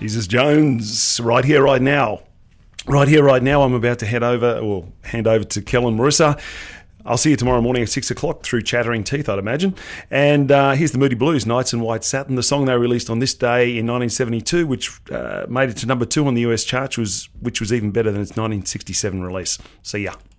Jesus Jones, right here, right now. Right here, right now, I'm about to hand over to Kel and Marissa. I'll see you tomorrow morning at 6 o'clock through Chattering Teeth, I'd imagine. And here's the Moody Blues, Nights in White Satin, the song they released on this day in 1972, which made it to number 2 on the US chart, which was even better than its 1967 release. See ya.